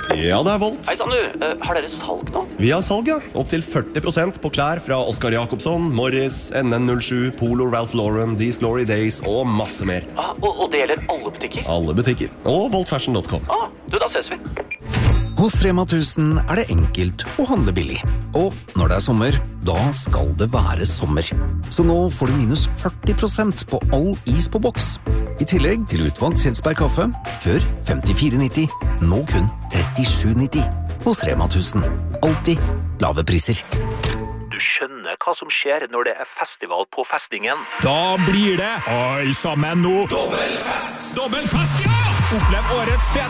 Ja, det Volt. Hei sann du, har dere salg nå? Vi har salg, ja. Opp til 40% på klær fra Oscar Jakobsson, Morris, NN07, Polo, Ralph Lauren, These Glory Days og masse mer. Og det gjelder alle butikker? Alle butikker. Og voltfashion.com. Da ses vi. Hos Rema 1000 det enkelt å handle billig. Og når det sommer, da skal det være sommer. Så nå får du minus 40% på all is på boks. I tillegg til utvalgt Kjelsberg kaffe, før 54,90, nå kun 37,90. Hos Rema 1000. Alltid lave priser. Du skjønner hva som skjer når det festival på festningen. Da blir det alle sammen nå. Dobbelfest, ja! Opplev årets